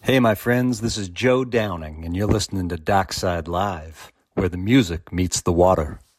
Hey, my friends, this is Joe Downing, and you're listening to Dockside Live, where the music meets the water.